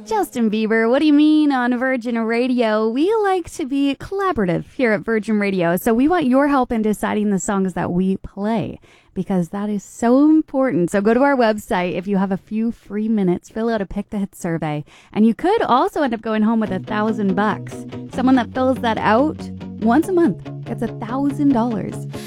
Justin Bieber, what do you mean on Virgin Radio? We like to be collaborative here at Virgin Radio, so we want your help in deciding the songs that we play, because that is so important. So go to our website if you have a few free minutes, fill out a Pick the Hit survey, and you could also end up going home with $1,000. Someone that fills that out once a month gets $1,000.